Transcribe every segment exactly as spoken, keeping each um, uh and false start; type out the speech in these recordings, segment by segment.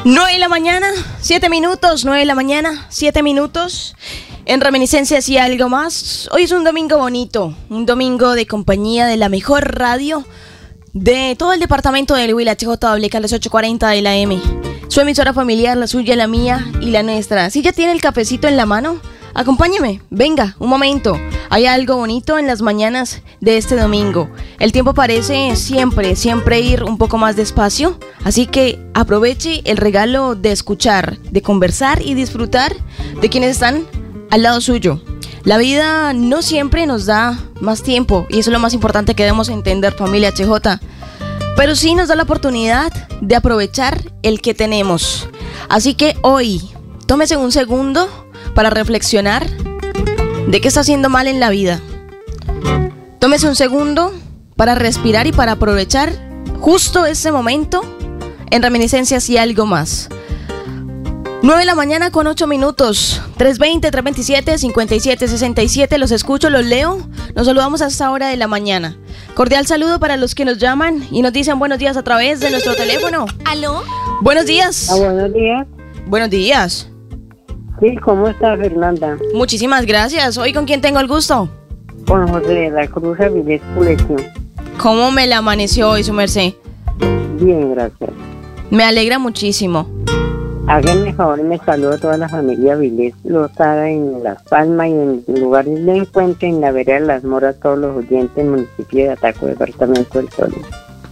nueve de la mañana, siete minutos, nueve de la mañana, siete minutos. En Reminiscencias y algo más. Hoy es un domingo bonito, un domingo de compañía de la mejor radio de todo el departamento del Huila, H J W K, las ocho cuarenta de la M. Su emisora familiar, la suya, la mía y la nuestra. Si ya tiene el cafecito en la mano, acompáñeme, venga, un momento. Hay algo bonito en las mañanas de este domingo. El tiempo parece siempre, siempre ir un poco más despacio. Así que aproveche el regalo de escuchar, de conversar y disfrutar de quienes están al lado suyo. La vida no siempre nos da más tiempo y eso es lo más importante que debemos entender, familia H J. Pero sí nos da la oportunidad de aprovechar el que tenemos. Así que hoy, tómese un segundo para reflexionar de qué está haciendo mal en la vida. Tómese un segundo para respirar y para aprovechar justo ese momento en Reminiscencias y algo más. nueve de la mañana con ocho minutos, tres veinte, tres veintisiete, cincuenta y siete, sesenta y siete, los escucho, los leo, nos saludamos a esta hora de la mañana. Cordial saludo para los que nos llaman y nos dicen buenos días a través de nuestro teléfono. ¿Aló? Buenos días. Ah, buenos días. Buenos días. Sí, ¿cómo está Fernanda? Muchísimas gracias. ¿Hoy con quién tengo el gusto? Con José de la Cruz Avilés Pulecio. ¿Cómo me la amaneció hoy, su merced? Bien, gracias. Me alegra muchísimo. Háganme favor y me saludo a toda la familia Avilés Lozada en Las Palmas y en lugares de encuentro en la vereda de Las Moras, todos los oyentes del municipio de Ataco, departamento del Tolima.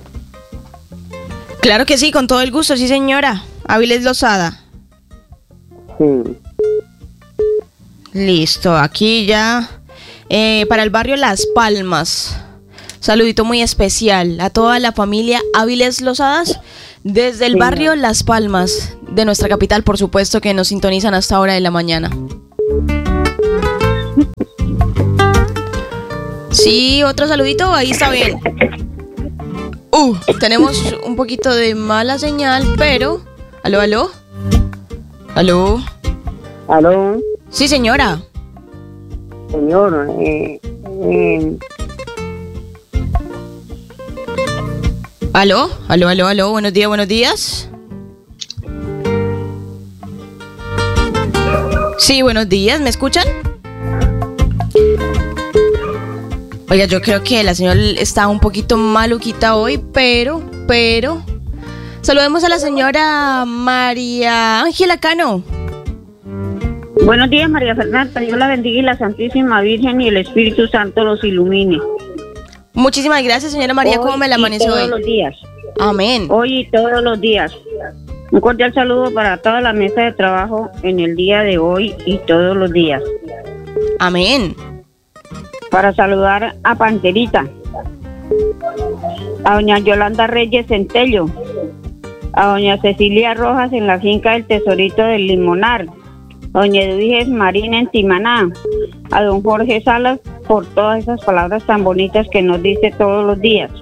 Claro que sí, con todo el gusto, sí señora. Avilés Lozada. Sí. Listo, aquí ya eh, para el barrio Las Palmas. Saludito muy especial a toda la familia Avilés Lozadas desde el sí, barrio no. Las Palmas de nuestra capital, por supuesto, que nos sintonizan hasta hora de la mañana. Sí, otro saludito, ahí está bien. Uh, tenemos un poquito de mala señal, pero... ¿Aló, aló? ¿Aló? ¿Aló? Sí, señora. Señor, eh... eh... ¿Aló? ¿Aló, aló, aló? Buenos días, buenos días. Sí, buenos días, ¿me escuchan? Oiga, yo creo que la señora está un poquito maluquita hoy, pero, pero... Saludemos a la señora María Ángela Cano. Buenos días, María Fernanda. Dios la bendiga y la Santísima Virgen y el Espíritu Santo los ilumine. Muchísimas gracias, señora María. Hoy ¿Cómo me la amaneció hoy? Todos los días. Amén. Hoy y todos los días. Un cordial saludo para toda la mesa de trabajo en el día de hoy y todos los días. Amén. Para saludar a Panterita, a doña Yolanda Reyes Centello, a doña Cecilia Rojas en la finca del Tesorito del Limonar, a doña Edwiges Marina en Timaná, a don Jorge Salas por todas esas palabras tan bonitas que nos dice todos los días,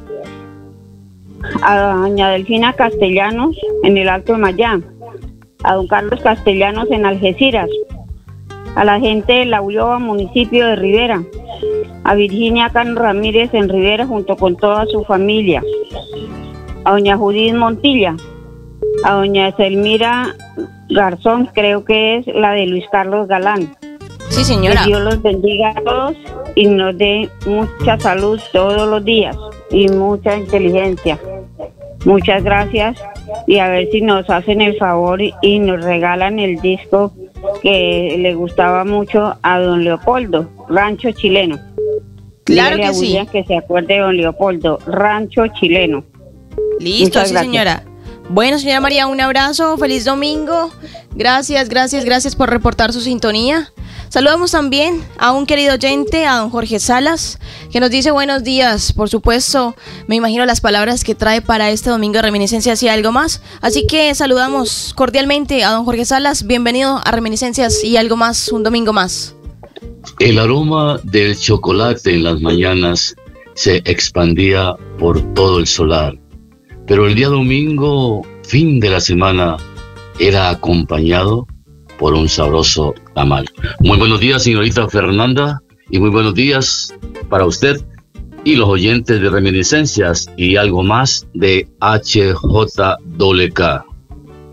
a doña Delfina Castellanos en el Alto de Mayá, a don Carlos Castellanos en Algeciras, a la gente de La Ulloa, municipio de Rivera, a Virginia Cano Ramírez en Rivera junto con toda su familia, a doña Judith Montilla, a doña Selmira Garzón, creo que es la de Luis Carlos Galán. Sí, señora. Que Dios los bendiga a todos y nos dé mucha salud todos los días y mucha inteligencia. Muchas gracias y a ver si nos hacen el favor y nos regalan el disco que le gustaba mucho a don Leopoldo, Rancho Chileno. Claro Dígale que a sí. William que se acuerde de don Leopoldo, Rancho Chileno. Listo, Muchas sí, gracias. señora. Bueno, señora María, un abrazo, feliz domingo. Gracias, gracias, gracias por reportar su sintonía. Saludamos también a un querido oyente, a don Jorge Salas, que nos dice buenos días. Por supuesto, me imagino las palabras que trae para este domingo de Reminiscencias y algo más. Así que saludamos cordialmente a don Jorge Salas. Bienvenido a Reminiscencias y algo más, un domingo más. El aroma del chocolate en las mañanas se expandía por todo el solar, pero el día domingo, fin de la semana, era acompañado por un sabroso tamal. Muy buenos días, señorita Fernanda, y muy buenos días para usted y los oyentes de Reminiscencias y algo más de H J W K.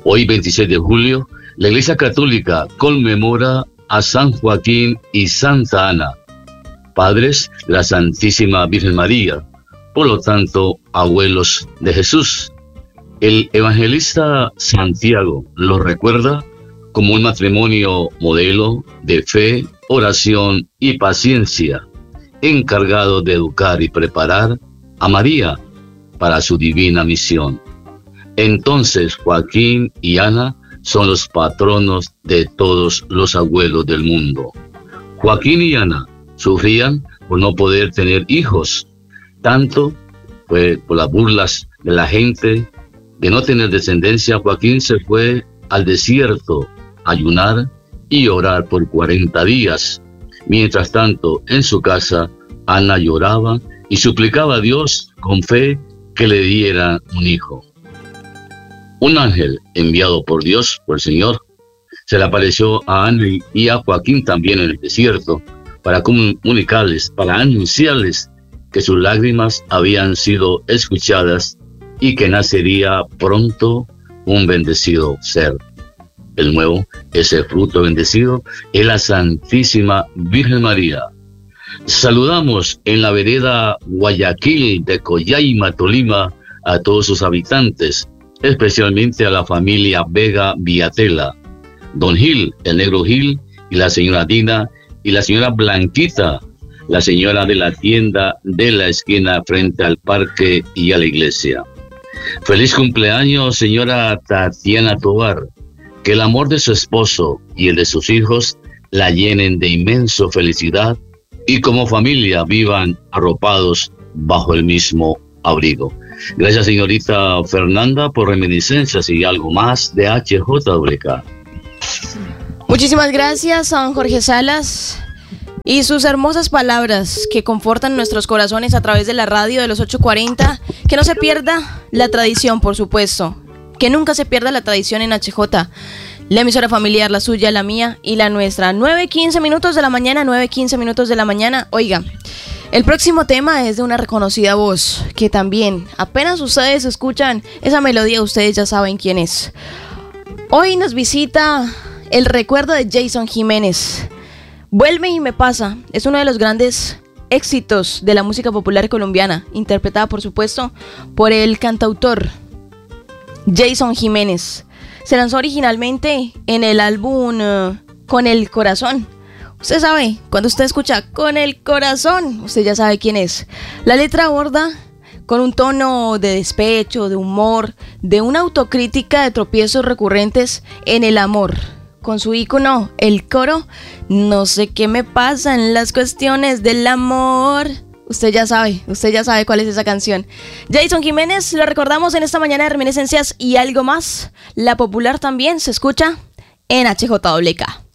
Hoy, veintiséis de julio, la Iglesia Católica conmemora a San Joaquín y Santa Ana, padres de la Santísima Virgen María, por lo tanto, abuelos de Jesús. El evangelista Santiago lo recuerda como un matrimonio modelo de fe, oración y paciencia, encargado de educar y preparar a María para su divina misión. Entonces, Joaquín y Ana son los patronos de todos los abuelos del mundo. Joaquín y Ana sufrían por no poder tener hijos, tanto pues, por las burlas de la gente de no tener descendencia. Joaquín se fue al desierto a ayunar y orar por cuarenta días. Mientras tanto, en su casa, Ana lloraba y suplicaba a Dios con fe que le diera un hijo. Un ángel enviado por Dios, por el Señor, se le apareció a Ana y a Joaquín también en el desierto para comunicarles, para anunciarles que sus lágrimas habían sido escuchadas y que nacería pronto un bendecido ser. El nuevo, ese fruto bendecido, es la Santísima Virgen María. Saludamos en la vereda Guayaquil de Coyaima, Tolima, a todos sus habitantes, especialmente a la familia Vega Villatela, don Gil, el negro Gil, y la señora Dina, y la señora Blanquita, la señora de la tienda de la esquina frente al parque y a la iglesia. Feliz cumpleaños, señora Tatiana Tobar. Que el amor de su esposo y el de sus hijos la llenen de inmensa felicidad y como familia vivan arropados bajo el mismo abrigo. Gracias, señorita Fernanda, por reminiscencias y algo más de H J W K. Muchísimas gracias a don Jorge Salas y sus hermosas palabras que confortan nuestros corazones a través de la radio de los ocho cuarenta. Que no se pierda la tradición, por supuesto. Que nunca se pierda la tradición en H J, la emisora familiar, la suya, la mía y la nuestra. nueve quince minutos de la mañana, nueve quince minutos de la mañana. Oiga, el próximo tema es de una reconocida voz que también, apenas ustedes escuchan esa melodía, ustedes ya saben quién es. Hoy nos visita el recuerdo de Jason Jiménez. Vuelve y me pasa, es uno de los grandes éxitos de la música popular colombiana, interpretada por supuesto por el cantautor Jason Jiménez. Se lanzó originalmente en el álbum uh, Con el Corazón. Usted sabe, cuando usted escucha Con el Corazón, usted ya sabe quién es. La letra aborda con un tono de despecho, de humor, de una autocrítica de tropiezos recurrentes en el amor. Con su ícono, el coro, no sé qué me pasa en las cuestiones del amor. Usted ya sabe, usted ya sabe cuál es esa canción. Jason Jiménez, lo recordamos en esta mañana de Reminiscencias y algo más. La popular también se escucha en H J W K.